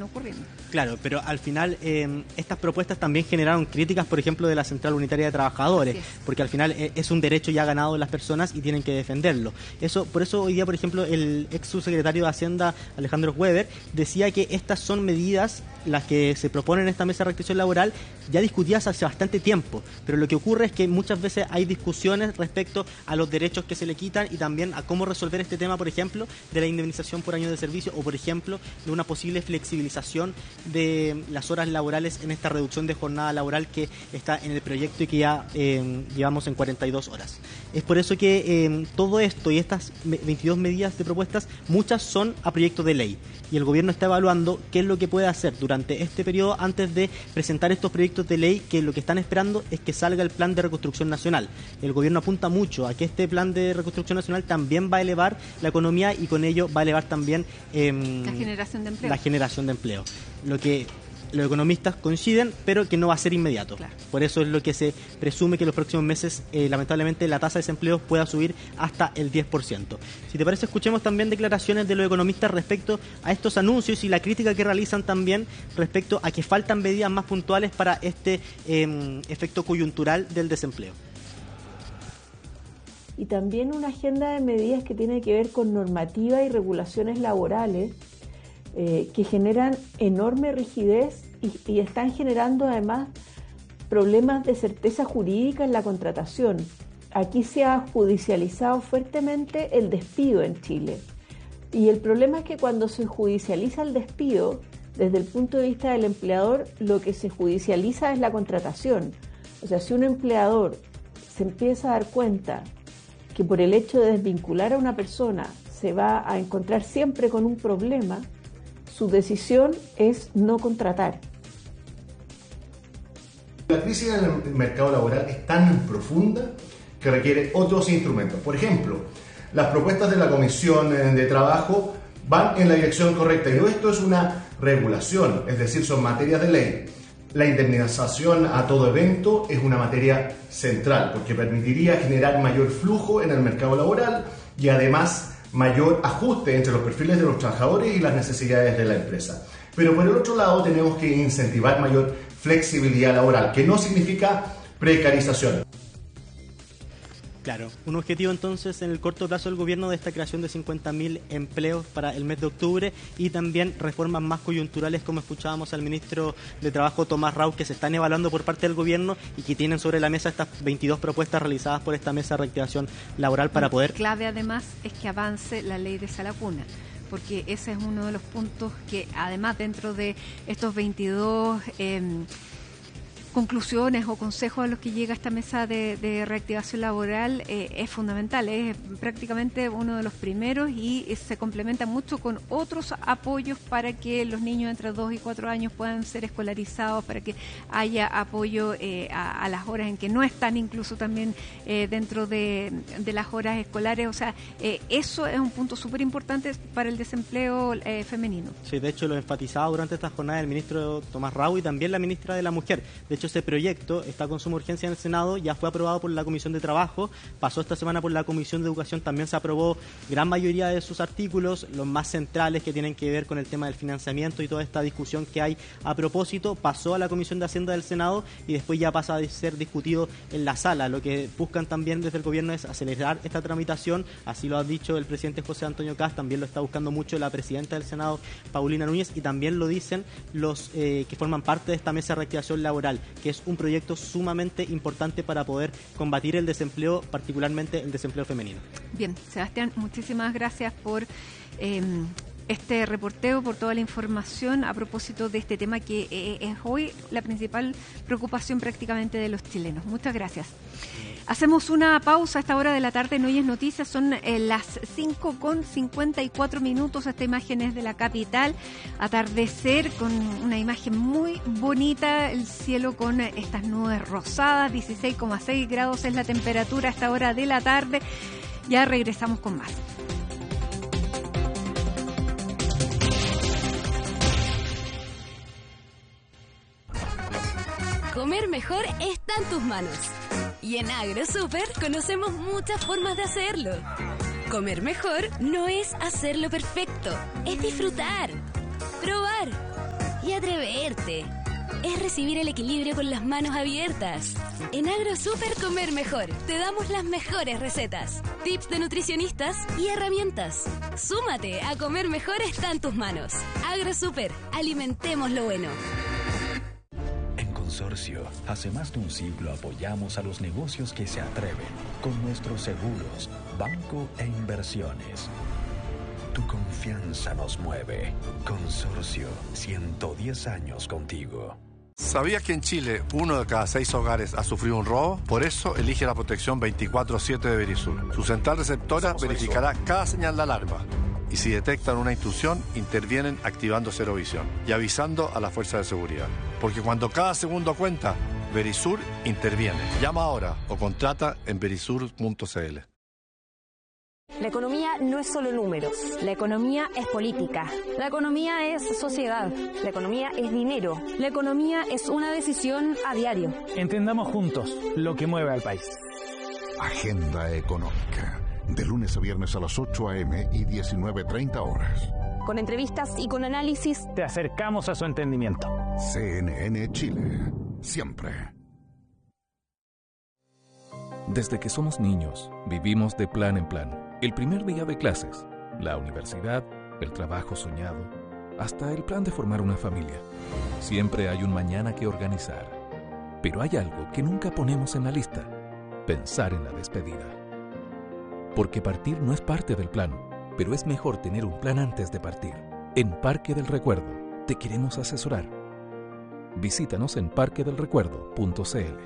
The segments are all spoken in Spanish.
están ocurriendo. Claro, pero al final estas propuestas también generaron críticas, por ejemplo, de la Central Unitaria de Trabajadores, porque al final es un derecho ya ganado de las personas y tienen que defenderlo. Por eso hoy día, por ejemplo, el ex subsecretario de Hacienda, Alejandro Weber, decía que estas son medidas, las que se proponen en esta mesa de reactivación laboral, ya discutidas hace bastante tiempo, pero lo que ocurre es que muchas veces hay discusiones respecto a los derechos que se le quitan y también a cómo resolver este tema, por ejemplo, de la indemnización por año de servicio o, por ejemplo, de una posible flexibilización de las horas laborales en esta reducción de jornada laboral que está en el proyecto y que ya llevamos en 42 horas. Es por eso que todo esto y estas 22 medidas de propuestas, muchas son a proyecto de ley y el gobierno está evaluando qué es lo que puede hacer durante este periodo antes de presentar estos proyectos de ley, que lo que están esperando es que salga el plan de reconstrucción nacional. El gobierno apunta mucho a que este plan de reconstrucción nacional también va a elevar la economía y con ello va a elevar también la generación de empleo. Lo que los economistas coinciden, pero que no va a ser inmediato. Claro. Por eso es lo que se presume que en los próximos meses, lamentablemente, la tasa de desempleo pueda subir hasta el 10%. Si te parece, escuchemos también declaraciones de los economistas respecto a estos anuncios y la crítica que realizan también respecto a que faltan medidas más puntuales para este efecto coyuntural del desempleo. Y también una agenda de medidas que tiene que ver con normativa y regulaciones laborales que generan enorme rigidez y están generando además problemas de certeza jurídica en la contratación. Aquí se ha judicializado fuertemente el despido en Chile. Y el problema es que cuando se judicializa el despido, desde el punto de vista del empleador, lo que se judicializa es la contratación. O sea, si un empleador se empieza a dar cuenta que por el hecho de desvincular a una persona se va a encontrar siempre con un problema, su decisión es no contratar. La crisis en el mercado laboral es tan profunda que requiere otros instrumentos. Por ejemplo, las propuestas de la Comisión de Trabajo van en la dirección correcta y esto es una regulación, es decir, son materias de ley. La indemnización a todo evento es una materia central porque permitiría generar mayor flujo en el mercado laboral y además mayor ajuste entre los perfiles de los trabajadores y las necesidades de la empresa. Pero por el otro lado tenemos que incentivar mayor flexibilidad laboral, que no significa precarización. Claro, un objetivo entonces en el corto plazo del gobierno de esta creación de 50.000 empleos para el mes de octubre y también reformas más coyunturales, como escuchábamos al ministro de Trabajo Tomás Rau, que se están evaluando por parte del gobierno y que tienen sobre la mesa estas 22 propuestas realizadas por esta mesa de reactivación laboral para poder... Clave además es que avance la ley de sala cuna, porque ese es uno de los puntos que además dentro de estos 22 conclusiones o consejos a los que llega esta mesa de reactivación laboral es fundamental, es prácticamente uno de los primeros y se complementa mucho con otros apoyos para que los niños entre 2 y 4 años puedan ser escolarizados, para que haya apoyo a las horas en que no están incluso también dentro de las horas escolares. O sea, eso es un punto súper importante para el desempleo femenino. Sí, de hecho lo enfatizaba durante esta jornada el ministro Tomás Rau y también la ministra de la Mujer. De hecho, ese proyecto está con suma urgencia en el Senado, ya fue aprobado por la Comisión de Trabajo, pasó esta semana por la Comisión de Educación, también se aprobó gran mayoría de sus artículos, los más centrales que tienen que ver con el tema del financiamiento y toda esta discusión que hay a propósito, pasó a la Comisión de Hacienda del Senado y después ya pasa a ser discutido en la sala. Lo que buscan también desde el gobierno es acelerar esta tramitación, así lo ha dicho el presidente José Antonio Kast, también lo está buscando mucho la presidenta del Senado, Paulina Núñez, y también lo dicen los que forman parte de esta mesa de reactivación laboral, que es un proyecto sumamente importante para poder combatir el desempleo, particularmente el desempleo femenino. Bien, Sebastián, muchísimas gracias por este reporteo, por toda la información a propósito de este tema que es hoy la principal preocupación prácticamente de los chilenos. Muchas gracias. Hacemos una pausa a esta hora de la tarde en Hoy es Noticias, son las 5:54. Esta imagen es de la capital, atardecer con una imagen muy bonita, el cielo con estas nubes rosadas, 16,6 grados es la temperatura a esta hora de la tarde. Ya regresamos con más. Comer mejor está en tus manos. Y en AgroSuper conocemos muchas formas de hacerlo. Comer mejor no es hacerlo perfecto, es disfrutar, probar, atrévete. Es recibir el equilibrio con las manos abiertas. En AgroSuper Comer Mejor te damos las mejores recetas, tips de nutricionistas y herramientas. Súmate a Comer Mejor está en tus manos. AgroSuper, alimentemos lo bueno. En Consorcio, hace más de un siglo apoyamos a los negocios que se atreven con nuestros seguros, banco e inversiones. Tu confianza nos mueve. Consorcio, 110 años contigo. ¿Sabías que en Chile 1 de cada 6 hogares ha sufrido un robo? Por eso elige la protección 24/7 de Verisur. Su central receptora verificará cada señal de alarma. Y si detectan una intrusión, intervienen activando Cerovisión y avisando a la fuerza de seguridad. Porque cuando cada segundo cuenta, Verisur interviene. Llama ahora o contrata en verisur.cl. La economía no es solo números. La economía es política. La economía es sociedad. La economía es dinero. La economía es una decisión a diario. Entendamos juntos lo que mueve al país. Agenda Económica. De lunes a viernes a las 8 a.m. y 19:30 horas. Con entrevistas y con análisis. Te acercamos a su entendimiento. CNN Chile. Siempre. Desde que somos niños, vivimos de plan en plan. El primer día de clases, la universidad, el trabajo soñado, hasta el plan de formar una familia. Siempre hay un mañana que organizar. Pero hay algo que nunca ponemos en la lista: pensar en la despedida. Porque partir no es parte del plan, pero es mejor tener un plan antes de partir. En Parque del Recuerdo, te queremos asesorar. Visítanos en parquedelrecuerdo.cl.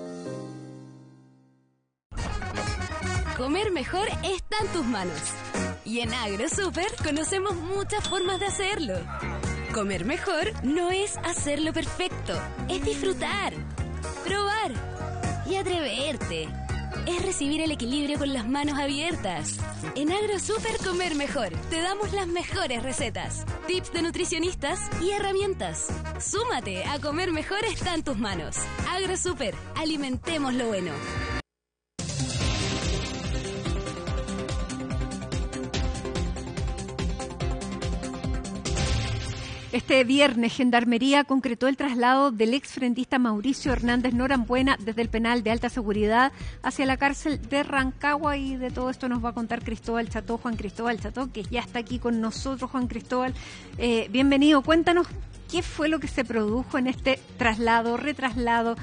Comer mejor está en tus manos. Y en AgroSuper conocemos muchas formas de hacerlo. Comer mejor no es hacerlo perfecto, es disfrutar, probar y atreverte. Es recibir el equilibrio con las manos abiertas. En AgroSuper Comer Mejor te damos las mejores recetas, tips de nutricionistas y herramientas. Súmate a Comer Mejor está en tus manos. AgroSuper, alimentemos lo bueno. Este viernes, Gendarmería concretó el traslado del exfrentista Mauricio Hernández Norambuena desde el penal de alta seguridad hacia la cárcel de Rancagua, y de todo esto nos va a contar Cristóbal Cható, Juan Cristóbal Cható, que ya está aquí con nosotros. Juan Cristóbal, bienvenido. Cuéntanos qué fue lo que se produjo en este traslado, retraslado,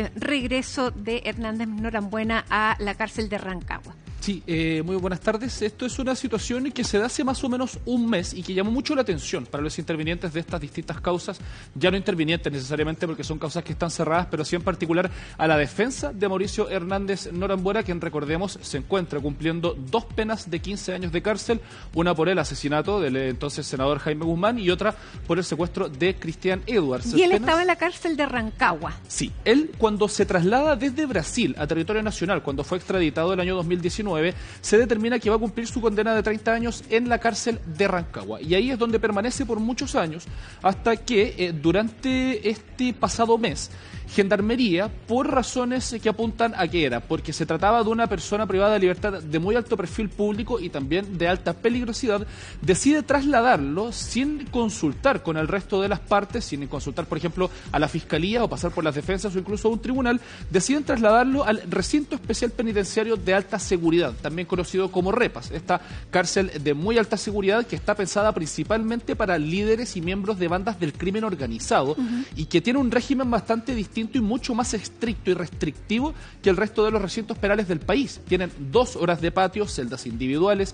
regreso de Hernández Norambuena a la cárcel de Rancagua. Sí, muy buenas tardes. Esto es una situación que se da hace más o menos un mes y que llamó mucho la atención para los intervinientes de estas distintas causas, ya no intervinientes necesariamente porque son causas que están cerradas, pero sí en particular a la defensa de Mauricio Hernández Norambuena, quien, recordemos, se encuentra cumpliendo 2 penas de 15 años de cárcel, una por el asesinato del entonces senador Jaime Guzmán y otra por el secuestro de Cristian Edwards. Y él estaba en la cárcel de Rancagua. Sí, él cuando se traslada desde Brasil a territorio nacional, cuando fue extraditado el año 2019, se determina que va a cumplir su condena de 30 años en la cárcel de Rancagua. Y ahí es donde permanece por muchos años, hasta que durante este pasado mes, Gendarmería, por razones que apuntan a que era porque se trataba de una persona privada de libertad de muy alto perfil público y también de alta peligrosidad, decide trasladarlo sin consultar con el resto de las partes, sin consultar, por ejemplo, a la Fiscalía o pasar por las defensas o incluso a un tribunal. Deciden trasladarlo al Recinto Especial Penitenciario de Alta Seguridad, también conocido como REPAS, esta cárcel de muy alta seguridad que está pensada principalmente para líderes y miembros de bandas del crimen organizado, y que tiene un régimen bastante distinto y mucho más estricto y restrictivo que el resto de los recintos penales del país. Tienen 2 horas de patio, celdas individuales,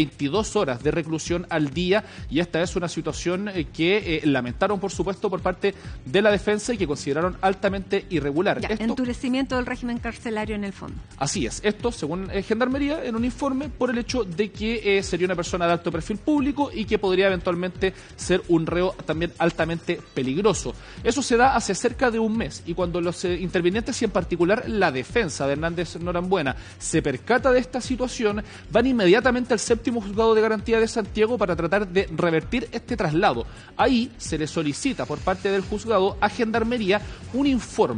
22 horas de reclusión al día, y esta es una situación que lamentaron, por supuesto, por parte de la defensa y que consideraron altamente irregular. Endurecimiento del régimen carcelario en el fondo. Así es. Esto, según Gendarmería, en un informe por el hecho de que sería una persona de alto perfil público y que podría eventualmente ser un reo también altamente peligroso. Eso se da hace cerca de un mes, y cuando los intervinientes y en particular la defensa de Hernández Norambuena se percata de esta situación, van inmediatamente al 7º Juzgado de Garantía de Santiago para tratar de revertir este traslado. Ahí se le solicita por parte del juzgado a Gendarmería un informe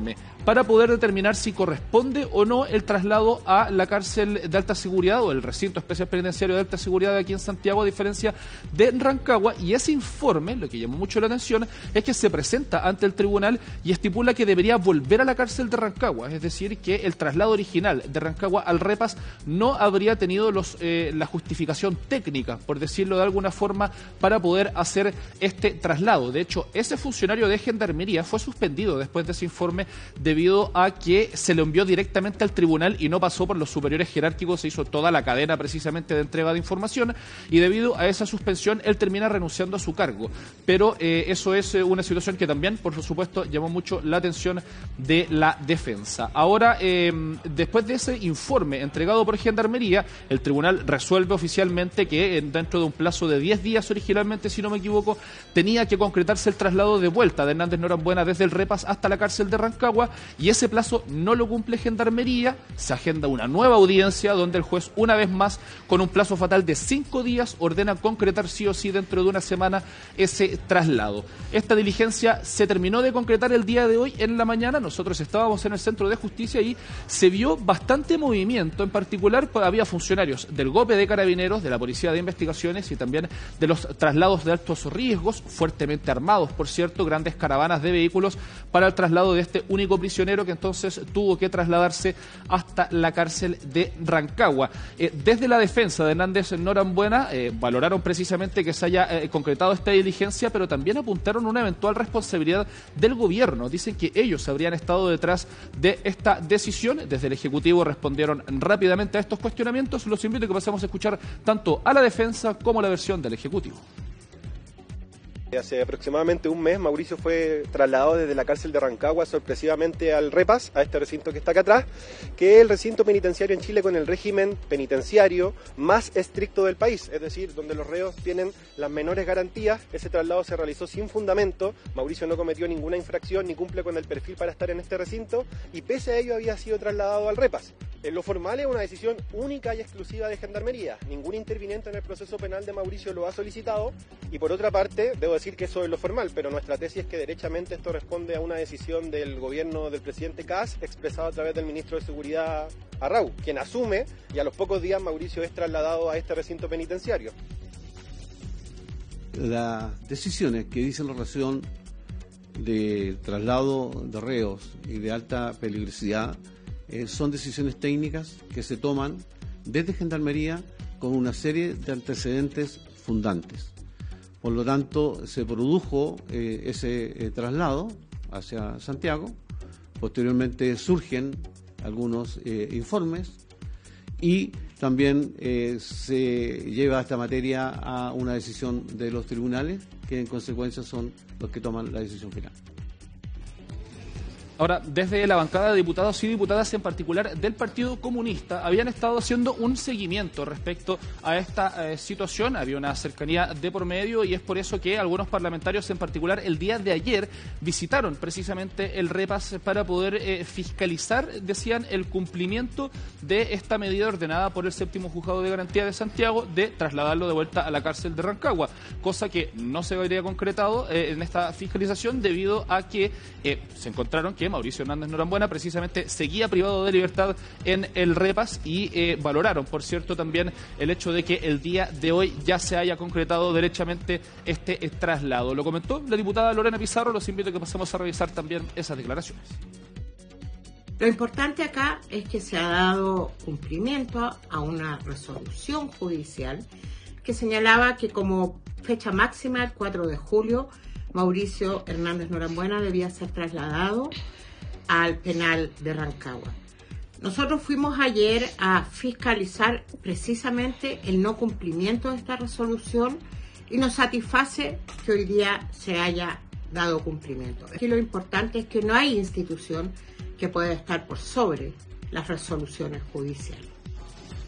para poder determinar si corresponde o no el traslado a la cárcel de alta seguridad o el recinto especial penitenciario de alta seguridad de aquí en Santiago, a diferencia de Rancagua. Y ese informe, lo que llamó mucho la atención, es que se presenta ante el tribunal y estipula que debería volver a la cárcel de Rancagua, es decir, que el traslado original de Rancagua al Repas no habría tenido la justificación técnica, por decirlo de alguna forma, para poder hacer este traslado. De hecho, ese funcionario de Gendarmería fue suspendido después de ese informe debido a que se le envió directamente al tribunal y no pasó por los superiores jerárquicos, se hizo toda la cadena precisamente de entrega de información, y debido a esa suspensión él termina renunciando a su cargo. Pero eso es una situación que también, por supuesto, llamó mucho la atención de la defensa. Ahora, después de ese informe entregado por Gendarmería, el tribunal resuelve oficialmente que dentro de un plazo de 10 días originalmente, si no me equivoco, tenía que concretarse el traslado de vuelta de Hernández Norambuena desde el Repas hasta la cárcel de Rancagua, y ese plazo no lo cumple Gendarmería. Se agenda una nueva audiencia donde el juez, una vez más, con un plazo fatal de 5 días, ordena concretar sí o sí dentro de una semana ese traslado. Esta diligencia se terminó de concretar el día de hoy en la mañana. Nosotros estábamos en el Centro de Justicia y se vio bastante movimiento. En particular, había funcionarios del GOPE de Carabineros, de la Policía de Investigaciones y también de los traslados de altos riesgos, fuertemente armados, por cierto, grandes caravanas de vehículos para el traslado de este único prisionero que entonces tuvo que trasladarse hasta la cárcel de Rancagua. Desde la defensa de Hernández Norambuena valoraron precisamente que se haya concretado esta diligencia, pero también apuntaron una eventual responsabilidad del gobierno. Dicen que ellos habrían estado detrás de esta decisión. Desde el Ejecutivo respondieron rápidamente a estos cuestionamientos. Los invito a que pasemos a escuchar tanto a la defensa como la versión del Ejecutivo. Hace aproximadamente un mes Mauricio fue trasladado desde la cárcel de Rancagua sorpresivamente al Repas, a este recinto que está acá atrás, que es el recinto penitenciario en Chile con el régimen penitenciario más estricto del país, es decir, donde los reos tienen las menores garantías. Ese traslado se realizó sin fundamento, Mauricio no cometió ninguna infracción ni cumple con el perfil para estar en este recinto, y pese a ello había sido trasladado al Repas. En lo formal es una decisión única y exclusiva de Gendarmería. Ningún interviniente en el proceso penal de Mauricio lo ha solicitado, y por otra parte, debo decir que eso es lo formal, pero nuestra tesis es que derechamente esto responde a una decisión del gobierno del presidente Kast, expresada a través del ministro de Seguridad Arrau, quien asume, y a los pocos días Mauricio es trasladado a este recinto penitenciario. Las decisiones que dicen la relación de traslado de reos y de alta peligrosidad son decisiones técnicas que se toman desde Gendarmería con una serie de antecedentes fundantes. Por lo tanto, se produjo ese traslado hacia Santiago. Posteriormente surgen algunos informes y también se lleva esta materia a una decisión de los tribunales, que en consecuencia son los que toman la decisión final. Ahora, desde la bancada de diputados y diputadas, en particular del Partido Comunista, habían estado haciendo un seguimiento respecto a esta situación. Había una cercanía de por medio y es por eso que algunos parlamentarios, en particular el día de ayer, visitaron precisamente el Repas para poder fiscalizar, decían, el cumplimiento de esta medida ordenada por el 7º Juzgado de Garantía de Santiago de trasladarlo de vuelta a la cárcel de Rancagua, cosa que no se habría concretado en esta fiscalización debido a que se encontraron que Mauricio Hernández Norambuena precisamente seguía privado de libertad en el Repas y valoraron, por cierto, también el hecho de que el día de hoy ya se haya concretado derechamente este traslado. Lo comentó la diputada Lorena Pizarro. Los invito a que pasemos a revisar también esas declaraciones. Lo importante acá es que se ha dado cumplimiento a una resolución judicial que señalaba que como fecha máxima, el 4 de julio, Mauricio Hernández Norambuena debía ser trasladado al penal de Rancagua. Nosotros fuimos ayer a fiscalizar precisamente el no cumplimiento de esta resolución y nos satisface que hoy día se haya dado cumplimiento. Aquí lo importante es que no hay institución que pueda estar por sobre las resoluciones judiciales.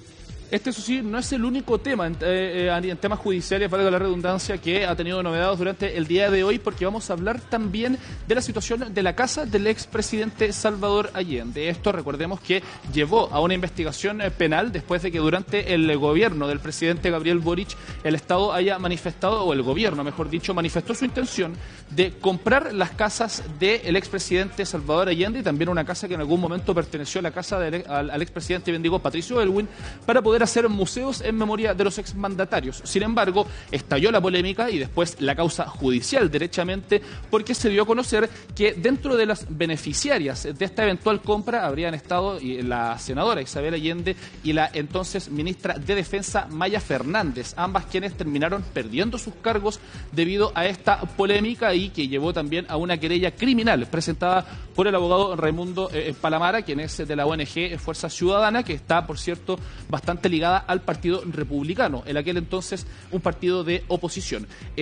Este, eso sí, no es el único tema en temas judiciales, valga la redundancia, que ha tenido novedades durante el día de hoy, porque vamos a hablar también de la situación de la casa del expresidente Salvador Allende. Esto, recordemos que llevó a una investigación penal después de que durante el gobierno del presidente Gabriel Boric el Estado haya manifestado, o el gobierno, mejor dicho, manifestó su intención de comprar las casas del expresidente Salvador Allende y también una casa que en algún momento perteneció a la casa al expresidente, bien digo, Patricio Aylwin, para poder hacer museos en memoria de los exmandatarios. Sin embargo, estalló la polémica y después la causa judicial, derechamente, porque se dio a conocer que dentro de las beneficiarias de esta eventual compra habrían estado la senadora Isabel Allende y la entonces ministra de Defensa Maya Fernández, ambas quienes terminaron perdiendo sus cargos debido a esta polémica y que llevó también a una querella criminal presentada por el abogado Raimundo Palamara, quien es de la ONG Fuerza Ciudadana, que está, por cierto, bastante ligada al Partido Republicano, en aquel entonces un partido de oposición.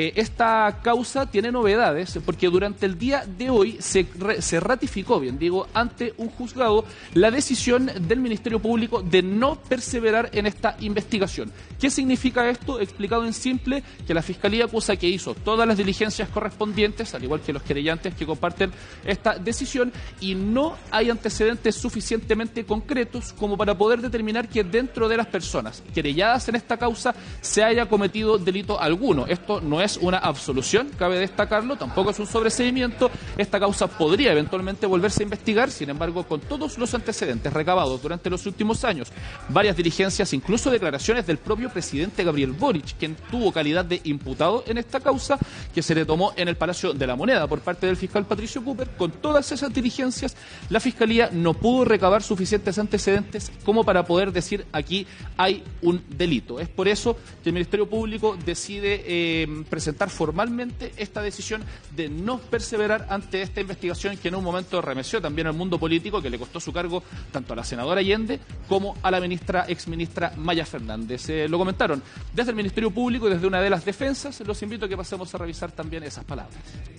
Esta causa tiene novedades porque durante el día de hoy se ratificó, bien digo, ante un juzgado la decisión del Ministerio Público de no perseverar en esta investigación. ¿Qué significa esto? Explicado en simple, que la Fiscalía acusa que hizo todas las diligencias correspondientes, al igual que los querellantes que comparten esta decisión, y no hay antecedentes suficientemente concretos como para poder determinar que dentro de las personas querelladas en esta causa se haya cometido delito alguno. Esto no es una absolución, cabe destacarlo, tampoco es un sobreseimiento. Esta causa podría eventualmente volverse a investigar, sin embargo, con todos los antecedentes recabados durante los últimos años, varias diligencias, incluso declaraciones del propio presidente Gabriel Boric, quien tuvo calidad de imputado en esta causa, que se le tomó en el Palacio de la Moneda por parte del fiscal Patricio Cooper. Con todas esas diligencias, la Fiscalía no pudo recabar suficientes antecedentes como para poder decir aquí hay un delito. Es por eso que el Ministerio Público decide presentar formalmente esta decisión de no perseverar ante esta investigación que en un momento remeció también al mundo político, que le costó su cargo tanto a la senadora Allende como a la exministra Maya Fernández. Lo comentaron desde el Ministerio Público y desde una de las defensas. Los invito a que pasemos a revisar también esas palabras.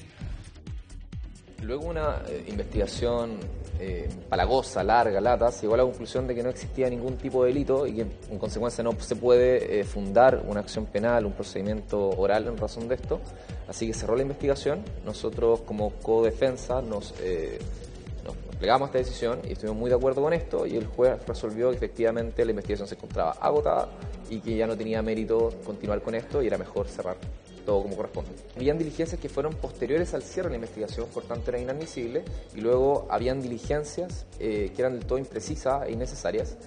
Luego una investigación palagosa, larga, lata, se llegó a la conclusión de que no existía ningún tipo de delito y que en consecuencia no se puede fundar una acción penal, un procedimiento oral en razón de esto. Así que cerró la investigación. Nosotros como codefensa nos plegamos a esta decisión y estuvimos muy de acuerdo con esto, y el juez resolvió que efectivamente la investigación se encontraba agotada y que ya no tenía mérito continuar con esto y era mejor cerrar todo como corresponde. Habían diligencias que fueron posteriores al cierre de la investigación, por tanto era inadmisible, y luego habían diligencias que eran del todo imprecisas e innecesarias.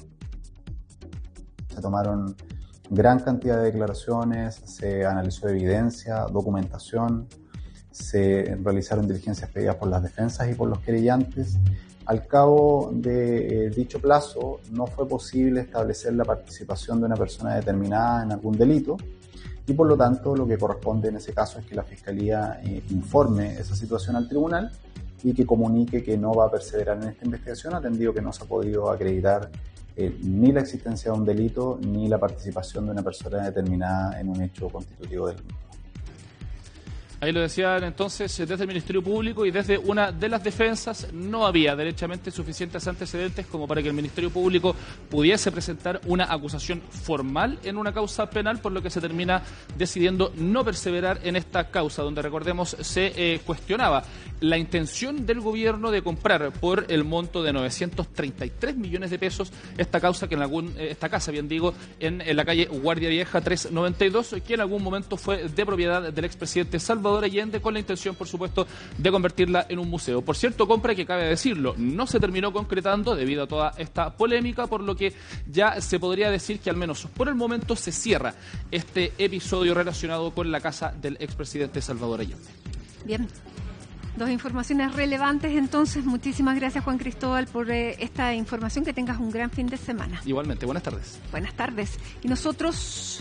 Se tomaron gran cantidad de declaraciones, se analizó evidencia, documentación, se realizaron diligencias pedidas por las defensas y por los querellantes. Al cabo de dicho plazo no fue posible establecer la participación de una persona determinada en algún delito, y por lo tanto lo que corresponde en ese caso es que la Fiscalía informe esa situación al tribunal y que comunique que no va a perseverar en esta investigación, atendido que no se ha podido acreditar ni la existencia de un delito ni la participación de una persona determinada en un hecho constitutivo del mismo. Ahí lo decían entonces desde el Ministerio Público y desde una de las defensas. No había derechamente suficientes antecedentes como para que el Ministerio Público pudiese presentar una acusación formal en una causa penal, por lo que se termina decidiendo no perseverar en esta causa, donde, recordemos, se cuestionaba la intención del gobierno de comprar por el monto de 933 millones de pesos esta casa, que esta casa, bien digo, en la calle Guardia Vieja 392, que en algún momento fue de propiedad del expresidente Salvador Allende, con la intención, por supuesto, de convertirla en un museo. Por cierto, compra que, cabe decirlo, no se terminó concretando debido a toda esta polémica, por lo que ya se podría decir que al menos por el momento se cierra este episodio relacionado con la casa del expresidente Salvador Allende. Bien. Dos informaciones relevantes, entonces. Muchísimas gracias, Juan Cristóbal, por esta información. Que tengas un gran fin de semana. Igualmente, buenas tardes. Buenas tardes. Y nosotros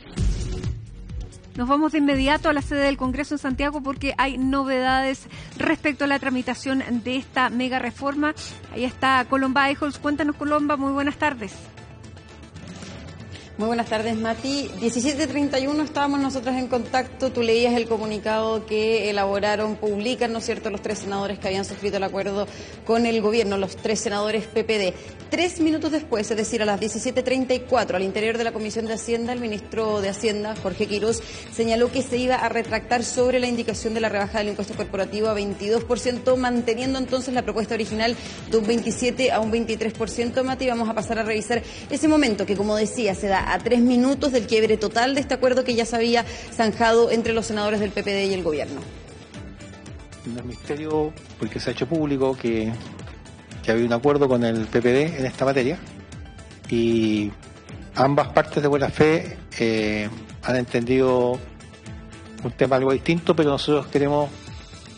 nos vamos de inmediato a la sede del Congreso en Santiago, porque hay novedades respecto a la tramitación de esta mega reforma. Ahí está Colomba Eijols. Cuéntanos, Colomba, muy buenas tardes. Muy buenas tardes, Mati. 17:31 estábamos nosotros en contacto. Tú leías el comunicado que elaboraron, publican, ¿no es cierto?, los 3 senadores que habían suscrito el acuerdo con el gobierno, los 3 senadores PPD. 3 minutos después, es decir, a las 17:34, al interior de la Comisión de Hacienda, el ministro de Hacienda, Jorge Quirós, señaló que se iba a retractar sobre la indicación de la rebaja del impuesto corporativo a 22%, manteniendo entonces la propuesta original de un 27 a un 23%. Mati, vamos a pasar a revisar ese momento que, como decía, se da a 3 minutos del quiebre total de este acuerdo que ya se había zanjado entre los senadores del PPD y el gobierno. No es misterio, porque se ha hecho público que había un acuerdo con el PPD en esta materia, y ambas partes de buena fe han entendido un tema algo distinto, pero nosotros queremos